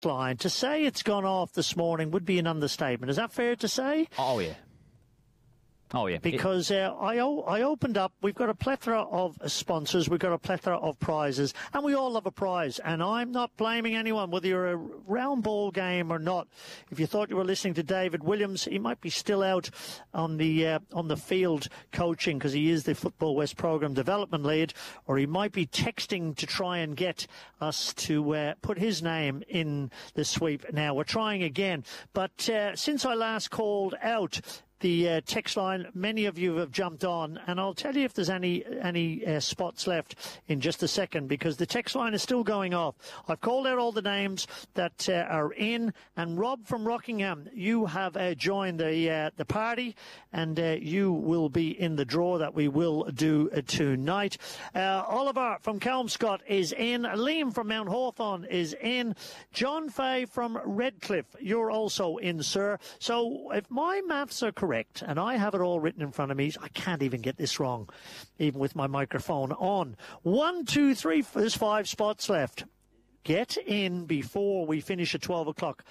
line. To say it's gone off this morning would be an understatement. Is that fair to say? Oh, yeah. Oh, yeah. Because I opened up, we've got a plethora of sponsors, we've got a plethora of prizes, and we all love a prize. And I'm not blaming anyone, whether you're a round ball game or not. If you thought you were listening to David Williams, he might be still out on the field coaching because he is the Football West Programme Development Lead, or he might be texting to try and get us to put his name in the sweep. Now, we're trying again. But since I last called out the text line, many of you have jumped on, and I'll tell you if there's any spots left in just a second, because the text line is still going off. I've called out all the names that are in, and Rob from Rockingham, you have joined the party, and you will be in the draw that we will do tonight. Oliver from Kelmscott is in. Liam from Mount Hawthorn is in. John Fay from Redcliffe, you're also in, sir. So if my maths are correct, and I have it all written in front of me, I can't even get this wrong, even with my microphone on. 1, 2, 3, there's 5 spots left. Get in before we finish at 12 o'clock.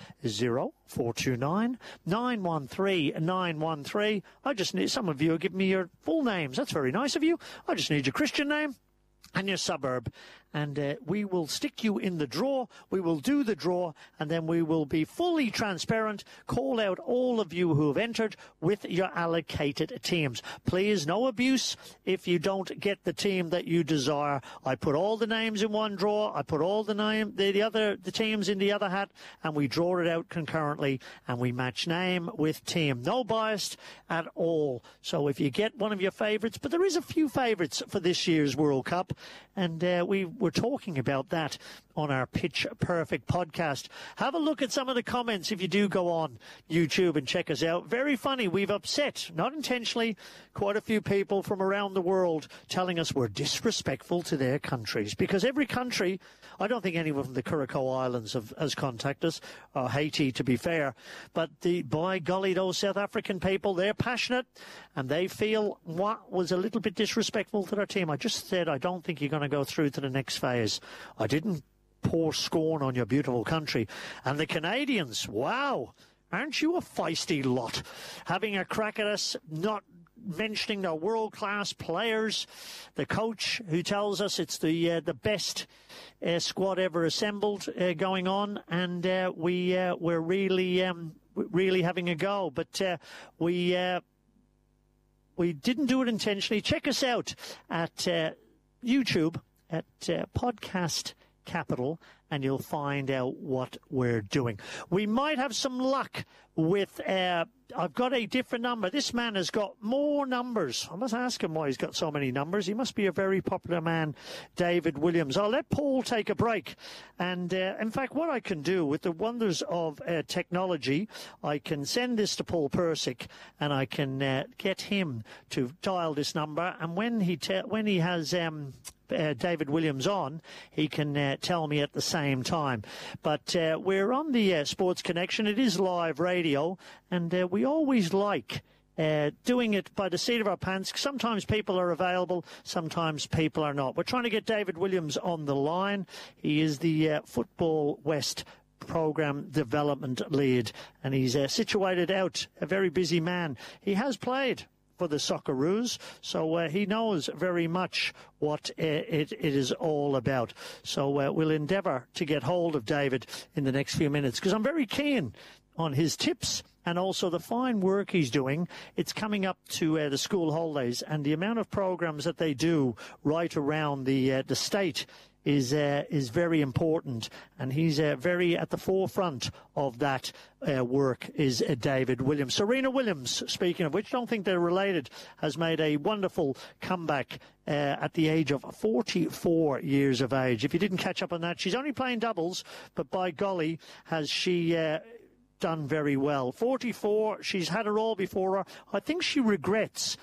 0429 913 913. I just need, some of you give me your full names. That's very nice of you. I just need your Christian name and your suburb, and we will stick you in the draw. We will do the draw, and then we will be fully transparent, call out all of you who have entered with your allocated teams. Please, no abuse if you don't get the team that you desire. I put all the names in one draw. I put all the teams in the other hat, and we draw it out concurrently, and we match name with team. No bias at all. So if you get one of your favourites, but there is a few favourites for this year's World Cup, and we were talking about that on our Pitch Perfect podcast. Have a look at some of the comments if you do go on YouTube and check us out. Very funny. We've upset, not intentionally, quite a few people from around the world telling us we're disrespectful to their countries, because every country, I don't think anyone from the Curacao Islands has contacted us, or Haiti to be fair, but by golly, those South African people, they're passionate and they feel what was a little bit disrespectful to their team. I just said I don't think you're going to go through to the next phase. I didn't pour scorn on your beautiful country. And the Canadians, wow, aren't you a feisty lot? Having a crack at us, not mentioning their world-class players, the coach who tells us it's the best squad ever assembled going on, and we're really having a go. But we didn't do it intentionally. Check us out at YouTube at Podcast Capital, and you'll find out what we're doing. We might have some luck with I've got a different number. This man has got more numbers. I must ask him why he's got so many numbers. He must be a very popular man, David Williams. I'll let Paul take a break. And, in fact, what I can do with the wonders of technology, I can send this to Paul Persick, and I can get him to dial this number. And when he has David Williams on, he can tell me at the same time. But we're on the Sports Connection. It is live radio, and we always like doing it by the seat of our pants. Sometimes people are available, sometimes people are not. We're trying to get David Williams on the line. He is the Football West Programme Development Lead, and he's situated out, a very busy man. He has played for the Socceroos, so he knows very much what it is all about. So we'll endeavour to get hold of David in the next few minutes, because I'm very keen on his tips and also the fine work he's doing. It's coming up to the school holidays, and the amount of programs that they do right around the state is very important, and he's very at the forefront of that work is David Williams. Serena Williams, speaking of which, don't think they're related, has made a wonderful comeback at the age of 44 years of age. If you didn't catch up on that, she's only playing doubles, but by golly, has she done very well. 44, she's had it all before her. I think she regrets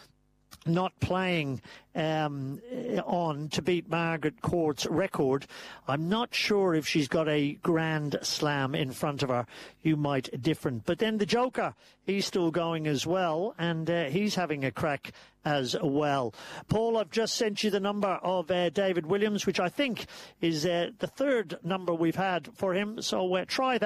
not playing on to beat Margaret Court's record. I'm not sure if she's got a Grand Slam in front of her. You might different. But then the Joker, he's still going as well, and he's having a crack as well. Paul, I've just sent you the number of David Williams, which I think is the third number we've had for him. So try that.